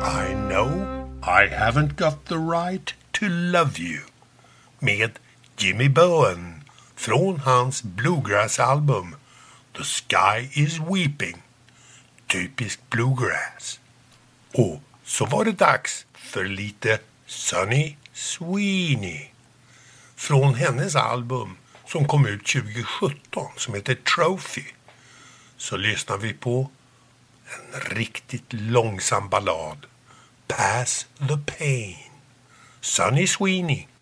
I know I haven't got the right to love you med Jimmy Bowen från hans Bluegrass-album The Sky is Weeping, typisk bluegrass. Och så var det dags för lite Sunny Sweeney från hennes album som kom ut 2017 som heter Trophy. Så lyssnar vi på en riktigt långsam ballad, Pass the Pain, Sunny Sweeney.